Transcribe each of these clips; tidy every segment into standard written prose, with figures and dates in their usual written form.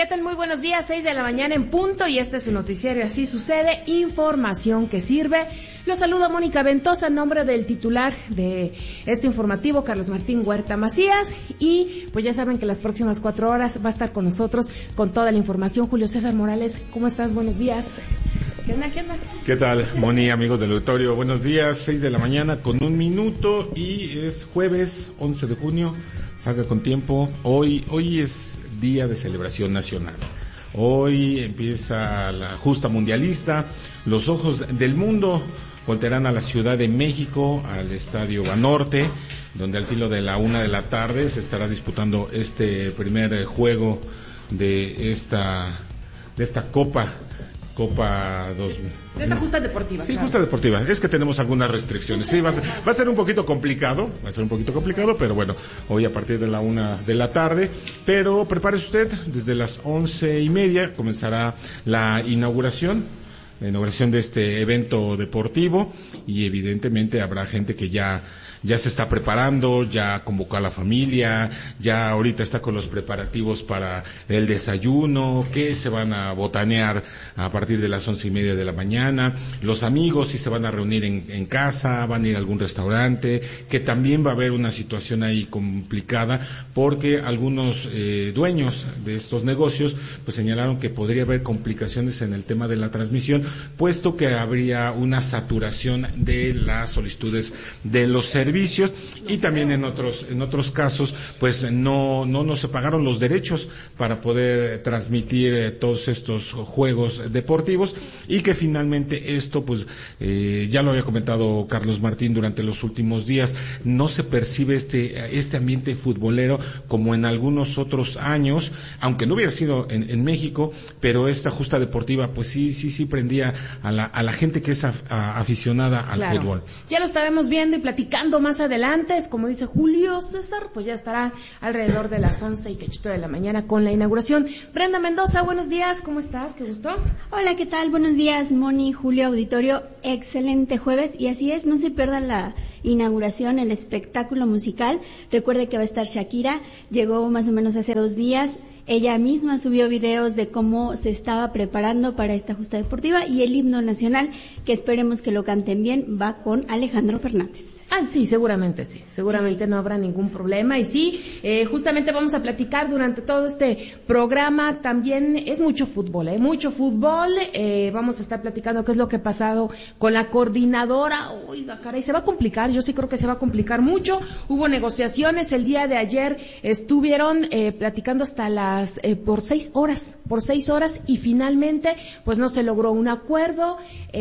¿Qué tal? Muy buenos días, 6 de la mañana en punto, y este es su noticiario Así Sucede, información que sirve. Los saluda Mónica Ventosa en nombre del titular de este informativo, Carlos Martín Huerta Macías, y pues ya saben que las próximas 4 horas va a estar con nosotros con toda la información Julio César Morales. ¿Cómo estás? Buenos días. ¿Qué onda? ¿Qué tal, Moni, amigos del auditorio? Buenos días, 6 de la mañana con 1 minuto, y es jueves 11 de junio, salga con tiempo. Hoy es día de celebración nacional. Hoy empieza la justa mundialista. Los ojos del mundo voltearán a la Ciudad de México, al Estadio Banorte, donde al filo de la 1 de la tarde se estará disputando este primer juego de esta Copa 2000. De esta justa deportiva. Sí, claro. Justa deportiva. Es que tenemos algunas restricciones. Sí, va a ser un poquito complicado, pero bueno, hoy a partir de la 1 de la tarde. Pero prepárese usted, desde las 11:30 comenzará la inauguración de este evento deportivo, y evidentemente habrá gente que ya se está preparando, ya convocó a la familia, ya ahorita está con los preparativos para el desayuno, que se van a botanear a partir de las 11:30 de la mañana. Los amigos sí se van a reunir en casa, van a ir a algún restaurante, que también va a haber una situación ahí complicada, porque algunos dueños de estos negocios pues señalaron que podría haber complicaciones en el tema de la transmisión, puesto que habría una saturación de las solicitudes de los servicios, y también en otros casos pues no se pagaron los derechos para poder transmitir todos estos juegos deportivos, y que finalmente esto pues ya lo había comentado Carlos Martín durante los últimos días, no se percibe este ambiente futbolero como en algunos otros años, aunque no hubiera sido en México, pero esta justa deportiva pues sí prendía a la gente que es aficionada al fútbol. Ya lo estaremos viendo y platicando más adelante. Es como dice Julio César, pues ya estará alrededor de las 11:08 de la mañana con la inauguración. Brenda Mendoza, buenos días, ¿cómo estás? Qué gusto. Hola, ¿qué tal? Buenos días, Moni, Julio, auditorio. Excelente jueves, y así es, no se pierdan la inauguración, el espectáculo musical. Recuerde que va a estar Shakira, llegó más o menos hace 2 días. Ella misma subió videos de cómo se estaba preparando para esta justa deportiva, y el himno nacional, que esperemos que lo canten bien, va con Alejandro Fernández. Sí, seguramente sí. No habrá ningún problema. Y sí, justamente vamos a platicar durante todo este programa. También es mucho fútbol, vamos a estar platicando qué es lo que ha pasado con la coordinadora. Oiga, caray, se va a complicar. Yo sí creo que se va a complicar mucho. Hubo negociaciones el día de ayer. Estuvieron platicando hasta por 6 horas, y finalmente pues no se logró un acuerdo.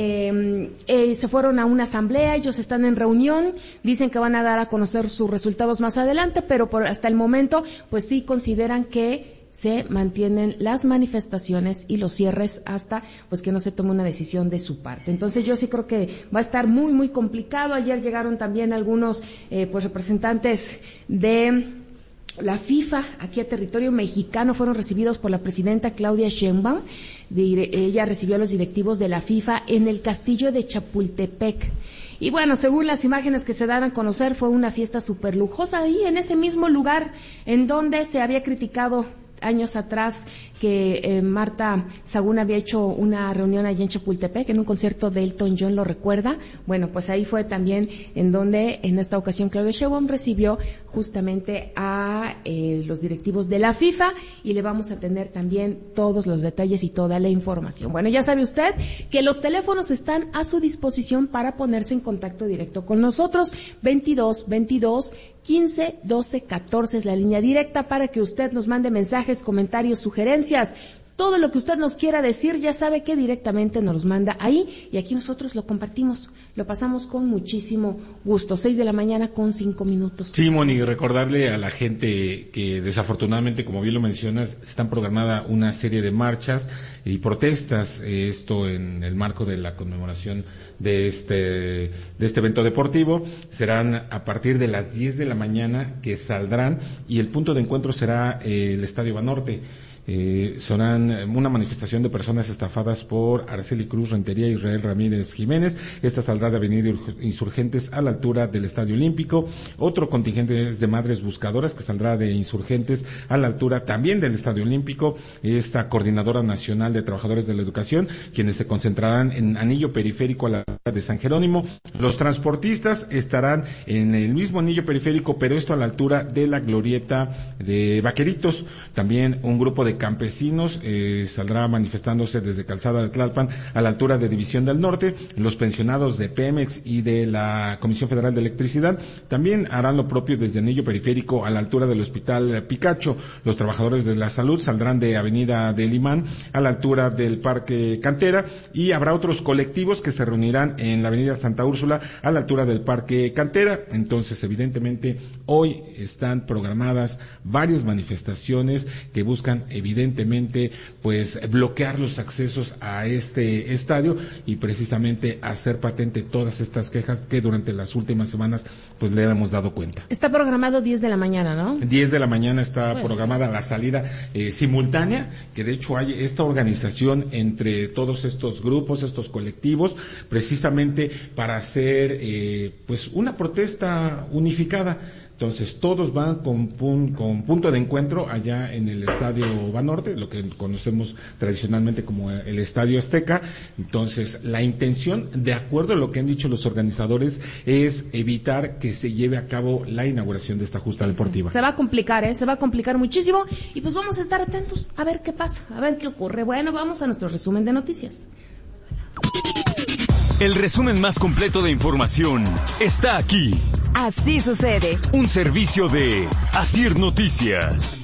Se fueron a una asamblea. Ellos están en reunión. Dicen que van a dar a conocer sus resultados más adelante, pero hasta el momento pues sí consideran que se mantienen las manifestaciones y los cierres hasta pues que no se tome una decisión de su parte. Entonces yo sí creo que va a estar muy muy complicado. Ayer llegaron también algunos pues representantes de la FIFA aquí a territorio mexicano, fueron recibidos por la presidenta Claudia Sheinbaum. Ella recibió a los directivos de la FIFA en el castillo de Chapultepec. Y bueno, según las imágenes que se dan a conocer, fue una fiesta súper lujosa ahí en ese mismo lugar en donde se había criticado años atrás que Marta Sagún había hecho una reunión allí en Chapultepec, en un concierto de Elton John, ¿lo recuerda? Bueno, pues ahí fue también en donde en esta ocasión Claudia Sheinbaum recibió justamente a los directivos de la FIFA, y le vamos a tener también todos los detalles y toda la información. Bueno, ya sabe usted que los teléfonos están a su disposición para ponerse en contacto directo con nosotros. 22 15 12 14 es la línea directa para que usted nos mande mensajes, comentarios, sugerencias. Todo lo que usted nos quiera decir, ya sabe que directamente nos los manda ahí, y aquí nosotros lo compartimos, lo pasamos con muchísimo gusto. 6 de la mañana con 5 minutos. Sí, Moni, recordarle a la gente que desafortunadamente, como bien lo mencionas, están programadas una serie de marchas y protestas, esto en el marco de la conmemoración de este evento deportivo. Serán a partir de las 10 de la mañana que saldrán, y el punto de encuentro será el Estadio Banorte. Serán una manifestación de personas estafadas por Araceli Cruz Rentería y Israel Ramírez Jiménez. Esta saldrá de Avenida Insurgentes a la altura del Estadio Olímpico. Otro contingente es de Madres Buscadoras, que saldrá de Insurgentes a la altura también del Estadio Olímpico. Esta Coordinadora Nacional de Trabajadores de la Educación, quienes se concentrarán en Anillo Periférico a la altura de San Jerónimo. Los transportistas estarán en el mismo anillo periférico, pero esto a la altura de la glorieta de Vaqueritos. También un grupo de campesinos saldrá manifestándose desde Calzada de Tlalpan a la altura de División del Norte. Los pensionados de Pemex y de la Comisión Federal de Electricidad también harán lo propio desde anillo periférico a la altura del Hospital Picacho. Los trabajadores de la salud saldrán de Avenida del Imán a la altura del Parque Cantera, y habrá otros colectivos que se reunirán en la Avenida Santa Úrsula a la altura del Parque Cantera. Entonces, evidentemente, hoy están programadas varias manifestaciones que buscan, evidentemente, pues bloquear los accesos a este estadio y precisamente hacer patente todas estas quejas que durante las últimas semanas pues le hemos dado cuenta. Está programado 10 de la mañana, ¿no? 10 de la mañana está programada la salida simultánea, que de hecho hay esta organización entre todos estos grupos, estos colectivos, precisamente para hacer pues una protesta unificada. Entonces, todos van con punto de encuentro allá en el Estadio Banorte, lo que conocemos tradicionalmente como el Estadio Azteca. Entonces, la intención, de acuerdo a lo que han dicho los organizadores, es evitar que se lleve a cabo la inauguración de esta justa deportiva. Sí. Se va a complicar, se va a complicar muchísimo, y pues vamos a estar atentos a ver qué pasa, a ver qué ocurre. Bueno, vamos a nuestro resumen de noticias. El resumen más completo de información está aquí. Así sucede. Un servicio de Asir Noticias.